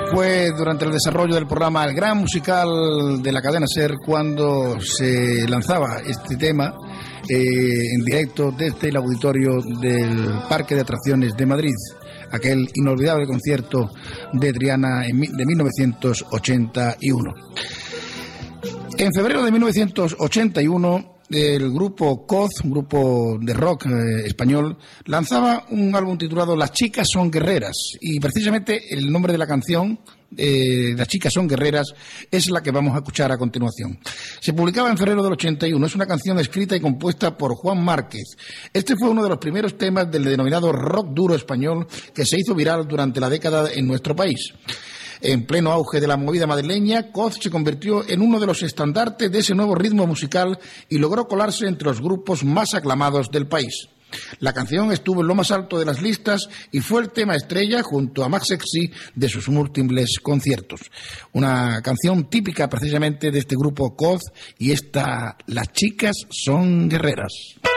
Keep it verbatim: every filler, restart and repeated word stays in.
Fue durante el desarrollo del programa El Gran Musical de la cadena SER cuando se lanzaba este tema eh, en directo desde el auditorio del Parque de Atracciones de Madrid, aquel inolvidable concierto de Triana en, de mil novecientos ochenta y uno. En febrero de mil novecientos ochenta y uno, el grupo C O Z, un grupo de rock eh, español, lanzaba un álbum titulado Las chicas son guerreras, y precisamente el nombre de la canción, eh, Las chicas son guerreras, es la que vamos a escuchar a continuación. Se publicaba en febrero del ochenta y uno, es una canción escrita y compuesta por Juan Márquez. Este fue uno de los primeros temas del denominado rock duro español que se hizo viral durante la década en nuestro país. En pleno auge de la movida madrileña, C O Z se convirtió en uno de los estandartes de ese nuevo ritmo musical y logró colarse entre los grupos más aclamados del país. La canción estuvo en lo más alto de las listas y fue el tema estrella junto a Max Sexy de sus múltiples conciertos. Una canción típica precisamente de este grupo C O Z, y esta, Las chicas son guerreras.